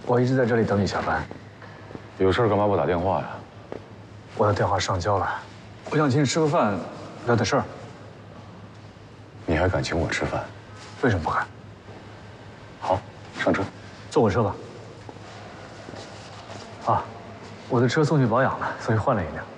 我一直在这里等你下班。 有事干嘛不打电话呀？ 我的电话上交了，我想请你吃个饭，聊点事儿。 你还敢请我吃饭？ 为什么不敢？ 好，上车。 坐我车吧。啊，我的车送去保养了，所以换了一辆。